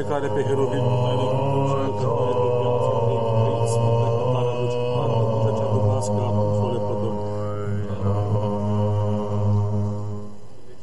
care pe heruvimul care cu cel care pe viață de Sfântă Cămara Lucifantă, cu cea dumască acum